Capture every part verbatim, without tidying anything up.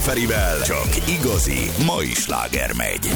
Ferivel csak igazi mai sláger megy.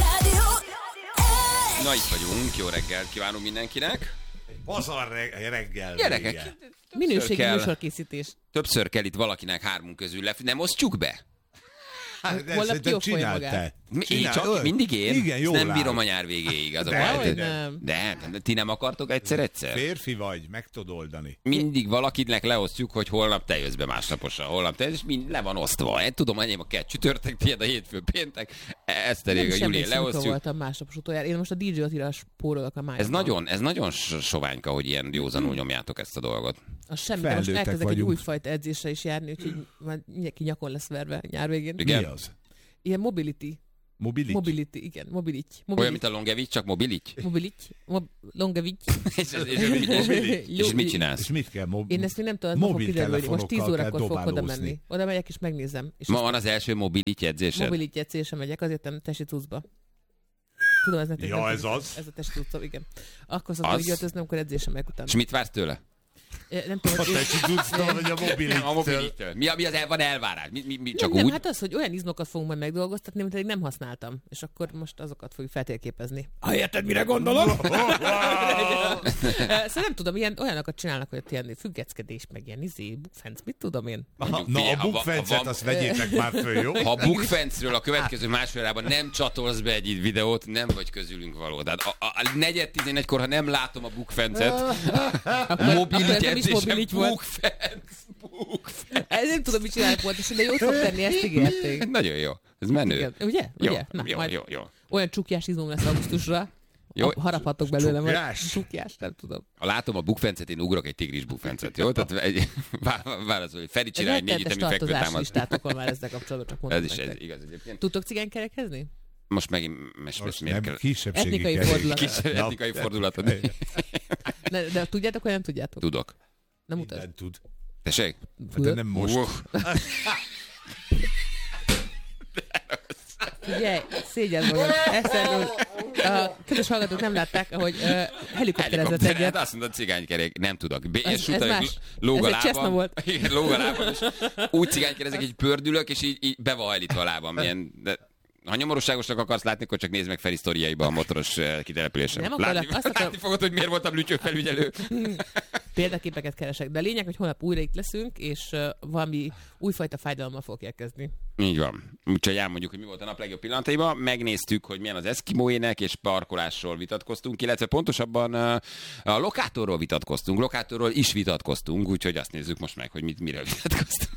Na, itt vagyunk, jó reggelt kívánunk mindenkinek. Pazar reggel. Gyerekek, minőségi műsorkészítés. Többször kell itt valakinek hármunk közül le, nem osztjuk be? Hát, de holnap szerintem kiokfolja csináltál. Mi, én Csinál, csak öl. mindig én? Igen, jól nem áll. bírom a nyár végéig. Az a De, baj. hogy nem. De, de ti nem akartok egyszer-egyszer? Férfi vagy, meg tudod oldani. Mindig valakinek leosztjuk, hogy holnap te jössz be másnaposan, holnap te jössz, és mind le van osztva. Én tudom, enyém a két csütörtök, tiéd a hétfő péntek, ezt elég a Júlián leosztjuk. voltam másnapos utoljára. Én most a dé jé Attila spórolok a májában. Ez nagyon, ez nagyon soványka, hogy ilyen józanul nyomjátok ezt a dolgot. Az semmi, de most Felnőttek elkezdek egy vagyunk. újfajta edzésre is járni, úgyhogy már mindenki nyakon lesz verve nyár végén. Igen. Mi az? Ilyen mobility. Mobility? Mobility, igen, mobility. Olyan, mobility. mint a Longevics, csak mobilit? Mobility. Mob- Longevics. és, és, és, és, és mit csinálsz? És mit kell? Mob- Én ezt még nem tudom, ez ma fog Mobil kiderülni. Most tíz telefonokkal órakor kell fogok oda dobálózni. menni. Oda megyek és megnézem. És Ma van az első mobilit edzésed? mobility edzésre megyek, azért nem tesi cuccba. Tudom, ez nektek Ja, nem ez tudom. az. Ez a tesi cuccom, igen. Akkor Az? azt hogy jött, ez nem, akkor edzésre megyek utána. És mit vársz tőle? Eh, Nem tudom, A hogy... te si tudsz, hogy a Nem, a mobilittől. mobilittől. Mi, mi az el, van elvárás? Mi, mi, mi csak nem, úgy? nem, hát az, hogy olyan izmokat fogunk majd megdolgoztatni, amit eddig nem használtam. És akkor most azokat fogjuk feltérképezni. Ha érted, mire gondolok? Szóval nem tudom, ilyen, olyanokat csinálnak, hogy ott ilyen függeckedés, meg ilyen izé, bukfenc, mit tudom én. Aha, Figyelj, na, a ha va- bukfencet, ha van- azt vegyétek már föl, jó? Ha a bukfencről a következő másfél órában nem csatolsz be egy videót, nem vagy közülünk való. Tehát a, a, a negyed tizenegykor, ha nem látom a bukfencet, mobilit nem is edzésem, mobilit volt. bukfenc, bukfenc. Ez nem tudom, mit csinálni pontosan, de jót fog tenni, ezt ígérték. Nagyon jó. Ez menő. Igen. Ugye? Jó, Ugye? Na, jó, majd jó, jó. olyan csukjás izmom lesz augusztusra. Jó. Jó. Haraphatok belőle majd. Csukjás? Csukjás, nem tudom. Ha látom a bukfencet, én ugrok egy tigris bukfencet, jó? Tehát egy, válaszol, hogy Feri csinál egy négy Rettenetes ütemű tartozás fekvőtámaszt. listátokon már ezzel kapcsolatban, csak mondom Ez is ez, nektek. igaz egyébként. Tudtok cigánykerekezni? Most megint most, Most miért nem, kell? kisebbségi Etnikai kerék. fordulat. Kis Na, etnikai de- fordulatod. De, de tudjátok, vagy nem tudjátok? Tudok. Nem mutat. Mindent tud. Tessék? Hát de nem most. Uff. Figyelj, szégyen magad. Eszerről. A kedves hallgatók nem látták, ahogy uh, helikopterezett Hát egyet. azt mondod, cigánykerék, nem tudok. B- Ez- és ez utána más. lóg a Ez egy Cessna lábam. volt. Igen, lóg a lábam, és úgy cigánykerezek, így pördülök, és így, így be van hajlítva a lábam. Ilyen, de ha nyomorúságosnak akarsz látni, akkor csak nézd meg Feri sztoriaiba a motoros eh, kitelepülésen. Nem akarlak, látni, azt akarom- látni fogod, hogy miért voltam lütyőfelügyelő. Példaképeket keresek. De a lényeg, hogy holnap újra itt leszünk, és uh, valami újfajta fájdalommal fogok érkezni. Így van. Úgyhogy elmondjuk, hogy mi volt a nap legjobb pillanataiban. Megnéztük, hogy milyen az eszkimóének, és parkolásról vitatkoztunk, illetve pontosabban uh, a lokátorról vitatkoztunk. Lokátorról is vitatkoztunk, úgyhogy azt nézzük most meg, hogy mit, miről vitatkoztunk.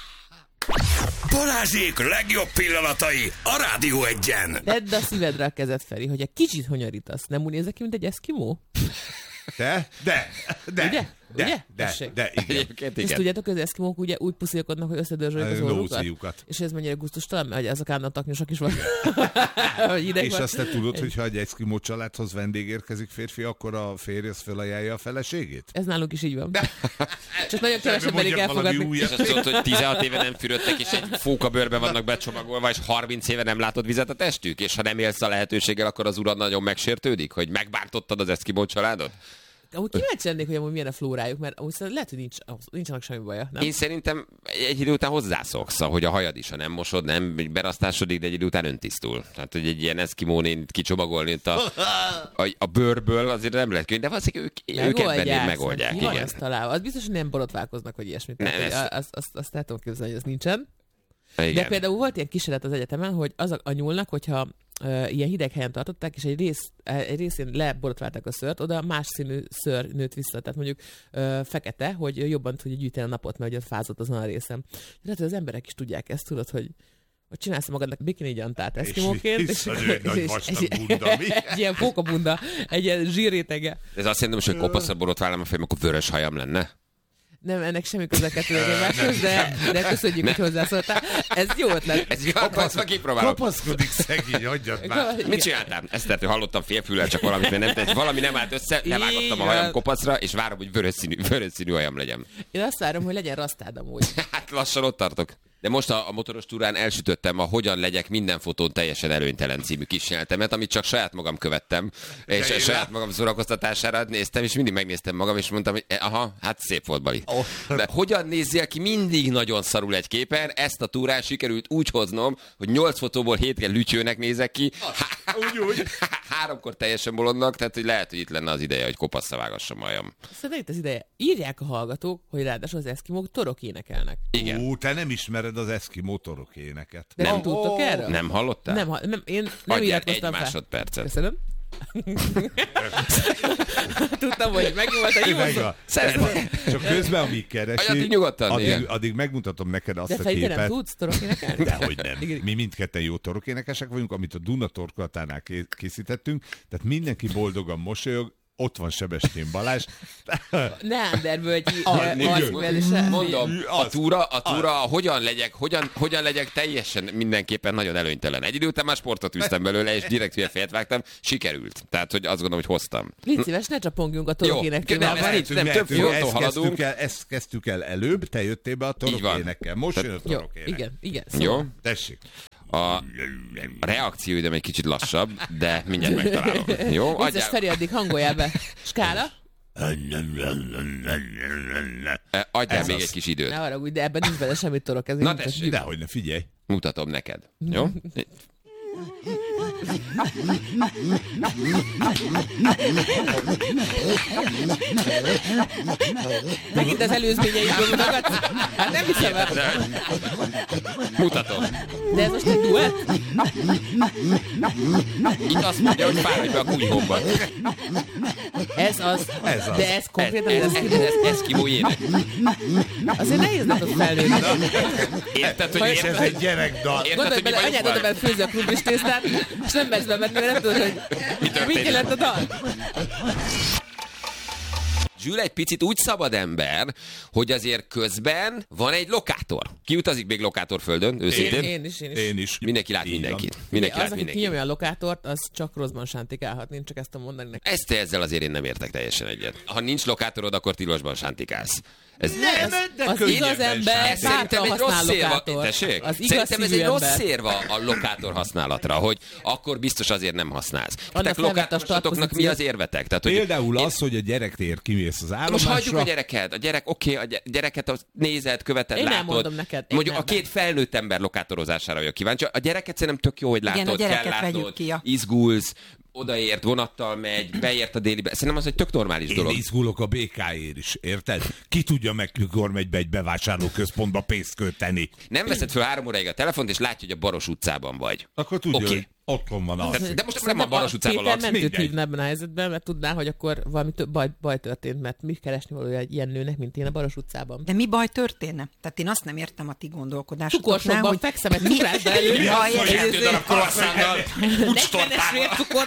Balázsék legjobb pillanatai a Rádió Egyen. Tedd a szívedre a kezed, Feri, hogy egy kicsit honyorítasz. Nem úgy nézek ki, mint egy eszkimó? Te? De, de, Ugye? de, Ugye? de, Tessék. de, igen. Egyébként Ezt igen. tudjátok, hogy az eszkimók ugye úgy puszilkodnak, hogy összedörzsölik az orrukat? Lóciukat. És ez mennyire gusztustalan, mert azok állandóan taknyosak is vannak. Hogy ideg És van. azt te tudod, hogy ha egy eszkimó családhoz vendég érkezik férfi, akkor a férj az felajánlja a feleségét? Ez nálunk is így van. Csak nagyon kevesebb Mondjak elég valami elfogadni. újat. És azt tudod, hogy tizenhat éve nem fürödtek, és egy fókabőrbe vannak becsomagolva, és harminc éve nem látod vizet a testük, és ha nem élsz a lehetőséggel, akkor az urad nagyon megsértődik, hogy megbántottad az eszkimó családot? Amúgy kíváncsi lennék, hogy amúgy milyen a flórájuk, mert amúgy szerintem lehet, hogy nincs, nincsenek semmi baja, nem? Én szerintem egy idő után hozzászoksz, hogy a hajad is, ha nem mosod, nem berasztásodik, de egy idő után öntisztul. Tehát, hogy egy ilyen eszkimónét kicsomagolni itt a, a, a bőrből azért nem lehet könnyű, de valószínűleg ők, ők ebben megoldják. Ki van Igen. ezt találva? Az biztos, hogy nem borotválkoznak, vagy ilyesmit. Ne, Tehát, ez- hogy azt, azt, azt el tudom képzelni, hogy az nincsen. Igen. De például volt ilyen kísérlet az egyetemen, hogy az a, a nyúlnak, hogyha uh, ilyen hideg helyen tartották, és egy, rész, egy részén leborotválták a szőrt, oda más színű szőr nőtt vissza. Tehát mondjuk uh, fekete, hogy jobban tudja gyűjteni a napot, mert ugye fázott azon a részen. Tehát az emberek is tudják ezt, tudod, hogy hogy csinálsz magadnak bikini gyantát eszkimóként, És visszanő egy nagy vastag bunda, mi? egy ilyen pókabunda, egy ilyen zsírrétege. Ez azt jelenti, hogy kopaszra borotválnám a fejem, akkor vörös hajam lenne. Nem, ennek semmi köze a kettő egymáshoz, de, de köszönjük, hogy hozzászóltál. Ez jó ötlet. Ez jó, ezt kipróbálom. Kapaszkodik szegény, hagyjad már. Mit csináltál? Ezt tehát, hogy hallottam félfüllel, csak valamit, mert nem, valami nem állt össze, levágottam a hajam kopaszra, és várom, hogy vörös színű, vörös színű hajam legyen. Én azt várom, hogy legyen rasztád amúgy. Hát lassan ott tartok. De most a, a motoros túrán elsütöttem a Hogyan legyek minden fotón teljesen előnytelen című kísérletemet, amit csak saját magam követtem, és a saját magam szórakoztatására néztem, és mindig megnéztem magam, és mondtam, hogy aha, hát szép volt, Bali. Oh. De hogyan nézzél ki, mindig nagyon szarul egy képen, ezt a túrán sikerült úgy hoznom, hogy nyolc fotóból hétre lütyőnek nézek ki, Úgy, úgy. háromkor teljesen bolondnak, tehát hogy lehet, hogy itt lenne az ideje, hogy kopaszra vágassam majam. Szerintem itt az ideje. Írják a hallgatók, hogy ráadásul az eszkimók torok énekelnek. Igen. Ó, te nem ismered az eszkimó torok éneket. De nem, nem tudtok erről? Nem hallottál? Nem, nem én nem Adjál egy iratkoztam fel. másodpercet. Köszönöm. Tudtam, hogy megnyúlt a Megvan. Szeretném. Csak közben, amíg keresi, Addig nyugodtan, addig, igen. addig megmutatom neked azt De a Feri, te nem képet. tudsz torok énekelni? Dehogy nem. Mi mindketten jó torokénekesek vagyunk, amit a Duna torkolatánál készítettünk, tehát mindenki boldogan mosolyog, ott van Sebestyén Balázs. Neandervölgyi igen. arckivelése. Mondom, a Az. túra, a túra hogyan legyek, hogyan, hogyan legyek teljesen mindenképpen nagyon előnytelen. Egy idő után már sportot üztem belőle, és direkt hülye fejet vágtam, sikerült. Tehát, hogy azt gondolom, hogy hoztam. Légy szíves, ne csapongjunk a torok Jó, énekével. nem, Ezt, nem, több ezt, fronton ezt, haladunk. kezdtük el, ezt kezdtük el előbb, te jöttél be a Így van. torokénekkel. Most jön a Jó, torokének. igen, igen. Jó? Szóval. Tessék. A reakcióidőm egy kicsit lassabb, de mindjárt megtalálom. Jó? Vicces, Adjál, Feri, addig hangoljál be. Skála? adjál Ez még az. egy kis időt. Ne haragudj, de ebben nincs bele semmi torok. Ez Na így- tessék, Dehogy ne, figyelj. mutatom neked. Jó? Megint az előzményeidből mutogat? Hát nem hiszem el. Mutatom. De ez most egy duett? Így azt mondja, hogy fáradj be a kunyhomba. Ez az. Ez az. De ez konkrétan Ez, ez, ez, ez, ez eszkimó ének. azért nehéz neked felnőni. Érted, hogy És ez érted? egy gyerekdal. Érted, Gondolj hogy mi bele, vagyunk anyád oda már? bele főzi a krumplis tésztát, és nem megy be, mert nem tudod, hogy történik? mit jelent a dal. Zsül egy picit úgy szabad ember, hogy azért közben van egy lokátor. Ki utazik még lokátorföldön, Én, őszintén? én is, én is. Én is. Mindenki lát Így mindenkit. van. Mindenki Az, lát aki mindenkit. kinyomja a lokátort, az csak rosszban sántikálhat, én csak ezt tudom mondani neki. Ezt ezzel azért én nem értek teljesen egyet. Ha nincs lokátorod, akkor tilosban sántikálsz. Ez, Nem, ez, de Az könnyebben igaz ember ez szerintem bátran egy rossz használ szélva. lokátort. Tessék? Az igaz Szerintem ez szívű egy rossz ember. szérva a lokátor használatra, hogy akkor biztos azért nem használsz. Tehát felvett a lokátorodatoknak mi startpozíciót. az érvetek? Tehát, hogy Például én- az, hogy a gyerektér kimész az Most állomásra. hagyjuk a gyereket. A gyerek, oké, okay, a gyereket az nézed, követed, Én látod. elmondom neked, én Mondjuk nem. a két felnőtt ember lokátorozására vagyok kíváncsi. A gyereket szerintem tök jó, hogy látod, Igen, a gyereket kell vegyük látod, ki, ja. izgulsz, odaért, vonattal megy, beért a délibe. Szerintem az egy tök normális Én dolog. izgulok a bé ká-ért is, érted? Ki tudja meg, mikor megy be egy bevásárlóközpontba pénzt költeni. Nem veszed fel három óráig a telefont, és látja, hogy a Baros utcában vagy. Akkor tudja, Oké. hogy otthon van az. Tehát- de most nem a Szerintem Baros utcában Péter laksz. mentőt mindegy. hívna ebben a helyzetben, mert tudná, hogy akkor valami több baj, baj történt, mert mi keresni valója egy ilyen nőnek, mint én a Baros utcában. De mi baj történne? Tehát én azt nem értem a ti gondolkodásotoknál, Cukorsokban hogy fekszem egy cukrászda elő. Mi a Kettő darab croissantal, negyvenes vércukor.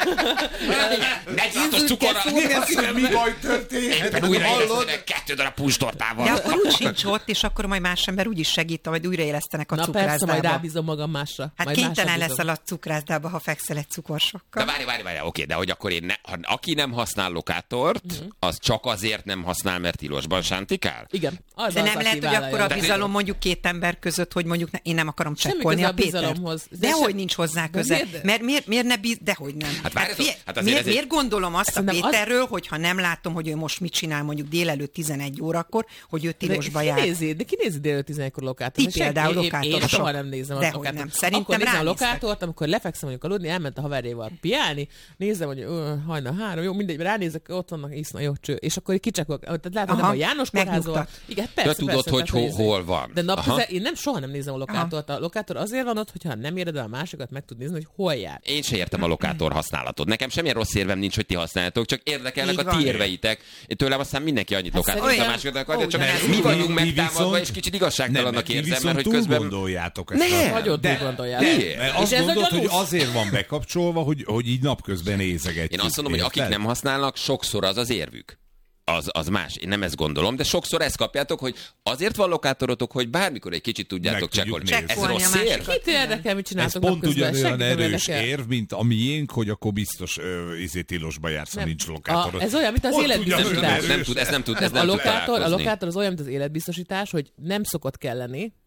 negyvenhatos cukorra, Mi baj történt? újra élesztenek kettő darab De puncstortával. akkor úgy sincs ott, és akkor majd más ember úgy is segít, vagy újraélesztenek a Na persze, majd cukrászdába. rábízom magam másra. Hát majd kénytelen másra leszel bízom. a cukrászdába, ha fekszel egy cukorsokkal. De várj, várj, várj, oké, de hogy akkor én ne, ha, aki nem használ lokátort, az csak azért nem használ, mert tilosban sántikál? Igen, az De az, nem aki lehet, hogy vállalja. akkor a De- bizalom mondjuk két ember között, hogy mondjuk ne, én nem akarom Semmi csekkolni köze a a Pétert. bizalomhoz. De Dehogy se- nincs hozzá De köze. miért? Mert miért, miért ne bíz... Dehogy nem. Hát várjatok, figyelj, hát azért miért, ez egy- miért gondolom azt a Szerintem az- Péterről, hogyha nem látom, hogy ő most mit csinál mondjuk délelőtt tizenegy órakor, hogy ő tilosba de jár. kinézi, de kinézi délőtt tizenegykor lokátort? Ti például én, én, én lokátorosok. soha nem nézem a Dehogy lokátort. nem. Szerintem akkor nézem a ránéztek. lokátort, amikor lefekszem mondjuk aludni, elment a haverjával piálni, nézem, hogy ö, hajnal három, jó, mindegy, ránézek, ott vannak, iszna, jó cső, és akkor kicsakolok, tehát látom, Aha, nem a János kórházban. megnyugtat. Igen, Te persze, tudod, persze, hogy persze, hol, nézzük. hol van. De Aha. napközel én nem soha nem nézem a lokátort. A lokátor azért van ott, hogyha nem éred el a másikat, meg tud nézni, hogy hol jár. Én se értem a lokátor használatot. Nekem semmilyen rossz érvem nincs, hogy ti használjátok, csak érdekelnek Így a van. ti érveitek. Én tőlem aztán mindenki annyit lokátor, a szerintem- másikat akarja, Ó, csak ugyanez. mi vagyunk Ti megtámadva, viszont- és kicsit igazságtalannak Nem, ti érzem, viszont mert hogy túl közben... gondoljátok ezt. Nem. a- Nagyon De- túl gondolják. de- Miért? mert És azt ez a gondolod, hogy gyanús. azért van bekapcsolva, hogy, hogy így napközben nézegetjük. Én azt mondom, hogy akik érted? nem használnak, sokszor az az érvük. Az, az más. Én nem ezt gondolom, de sokszor ezt kapjátok, hogy azért van lokátorotok, hogy bármikor egy kicsit tudjátok Meg tudjuk csekkolni. nézni. Ez Csekkolni rossz a érv? másikat. Kit érdekel, mit Ez csináltok pont napközben? ugyanolyan Senkit nem erős érdekel. érv, mint a miénk, hogy akkor biztos ö, izé tilosba jársz, ha Nem. nincs lokátorod. A- ez olyan, mint az Ott életbiztosítás. ugyanolyan Ez nem erős. tud, ez nem tud, ez Nem, nem a tud lokátor, a találkozni. lokátor az olyan, mint az életbiztosítás, hogy nem szokott kelleni,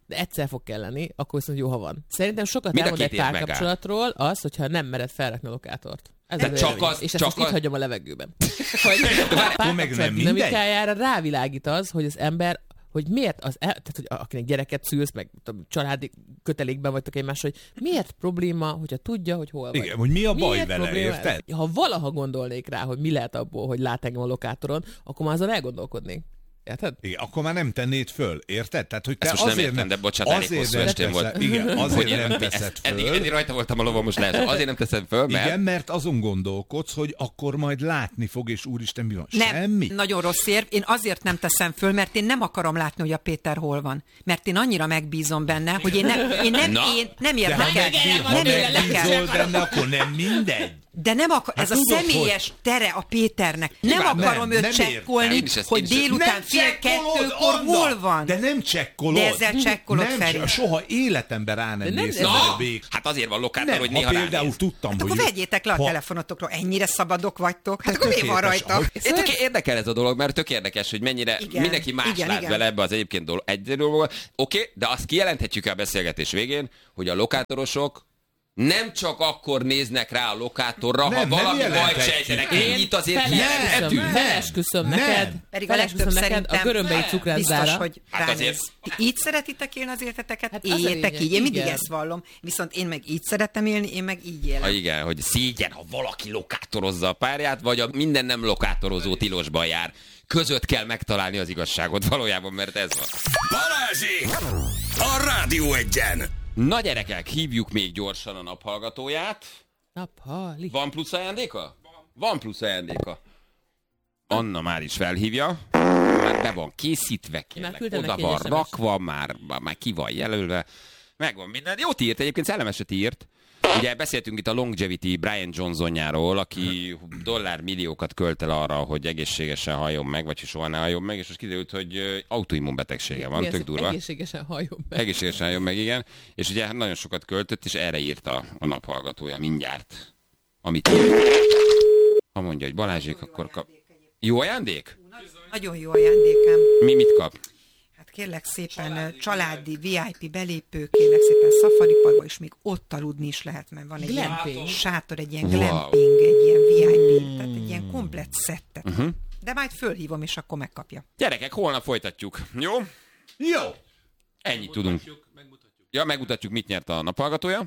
de egyszer fog kelleni, akkor viszont jó, ha van. Szerintem sokat Mind a elmond egy két év megáll. párkapcsolatról az, hogyha nem mered felrakni a lokátort. Ez De az csak vélemény. az- és ezt csak most itt az- hagyom a levegőben. Hogy a meg párkapcsolat nem dinamikájára rávilágít az, hogy az ember hogy miért az, el, tehát hogy akinek gyereket szülsz, meg tudom, családi kötelékben vagytok egymás, hogy miért probléma, hogyha tudja, hogy hol vagy. Igen, hogy mi a baj Miért vele, probléma érted? ez? Ha valaha gondolnék rá, hogy mi lehet abból, hogy lát engem a lokátoron, akkor már azon elgondolkodnék. Érted? Igen, akkor már nem tennéd föl, érted? Tehát, hogy te Ezt most nem azért értem, de bocsánat, elég azért hosszú nem estém teszed- volt. Igen, azért Hogy nem én- teszed ezt- eddig, föl. eddig rajta voltam a lovon, most lehet. Azért nem teszed föl, mert... Igen, mert azon gondolkodsz, hogy akkor majd látni fog, és úristen, mi van? Nem, Semmi. nagyon rossz érv. Én azért nem teszem föl, mert én nem akarom látni, hogy a Péter hol van. Mert én annyira megbízom benne, hogy én nem, én nem, Na. én nem De ha érdekel. megbíz- ha Nem érdekel. megbízol benne, akkor nem mindegy. De nem akar, Hát ez a tudod, személyes tere a Péternek. Nem Nyilván akarom nem, őt nem csekkolni, értem. Én is ezt- hogy én is ezt- délután Nem fél csekkolod, kettőkor Anna! hol van. De nem csekkolod. De ezzel csekkolod, nem, Feri. soha életemben rá nem De nem- mész Na! ebbe a bék. Hát azért van lokátor, Nem, hogy ha néha például ránéz. tudtam, Hát hogy... akkor vegyétek le a ha- telefonotokról, ennyire szabadok vagytok. Hát De akkor mi van tökéletes, rajta? ahogy- Ez tök érdekel ez a dolog, mert tök érdekes, hogy mennyire Igen, mindenki más igen, lát igen. vele ebbe az egyébként dolog, egy dolog. Oké, de azt kijelenthetjük a beszélgetés végén, hogy a lokátorosok nem csak akkor néznek rá a lokátorra, Nem, ha nem valami bajt jelenthetjük. sejtenek. Én Ennyit azért felesküszöm, jelenthetünk. felesküszöm Nem. neked, Pedig a felesküszöm legtöbb neked a szerintem görömbei biztos, cukrászdára. hogy Hát ránéz. azért- Ti így szeretitek élni az életeteket? Hát az a Éljetek lényeg, így. Én mindig igen. ezt vallom. Viszont én meg így szeretem élni, én meg így élem. Ha igen, hogy szégyen, ha valaki lokátorozza a párját, vagy a minden nem lokátorozó tilosban jár. Között kell megtalálni az igazságot valójában, mert ez van. Balázsék! A Rádió Egyen! Na gyerekek, hívjuk még gyorsan a naphallgatóját. Naphali. Van plusz ajándéka? Van plusz ajándéka. Anna már is felhívja. Már be van készítve, Már kérlek. küldtem Oda neki van egy es em es. rakva, már, már ki van jelölve. Megvan minden. Jót írt, egyébként szellemeset írt. Ugye beszéltünk itt a Longevity Brian Johnsonjáról, aki dollármilliókat költ el arra, hogy egészségesen halljon meg, vagy hogy soha ne halljon meg, és most kiderült, hogy ö, autoimmun betegsége van, Igen, tök durva. egészségesen halljon meg. Egészségesen halljon meg, igen. És ugye nagyon sokat költött, és erre írta a naphallgatója mindjárt. Amit írt. Ha mondja, hogy Balázsék, akkor kap... Jó ajándék? Nagyon jó ajándékem. Mi mit kap? Hát kérlek szépen családi, családi vé i pé belépő, kérlek szépen Safari Parkba, és még ott aludni is lehet, mert van egy Glamping. ilyen sátor, egy ilyen Wow. glamping, egy ilyen vé i pé, tehát egy ilyen komplett szettet. Mhm. Uh-huh. De majd fölhívom, és akkor megkapja. Gyerekek, holnap folytatjuk. Jó? Jó. Ennyit tudunk. Ja, megmutatjuk, mit nyert a naphallgatója.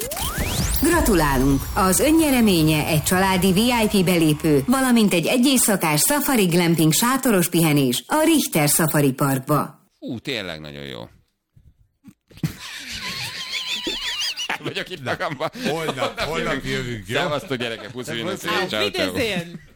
Gratulálunk! Az önnyereménye egy családi vé i pé belépő, valamint egy egyéjszakás Safari Glamping sátoros pihenés a Richter Safari Parkba. Ú, tényleg nagyon jó. El vagyok itt magamban. Holnap, holnap jövünk, jó? Szevasztok gyerekek, puszi, Szevasztok. ciao, ciao. Wiedersehen!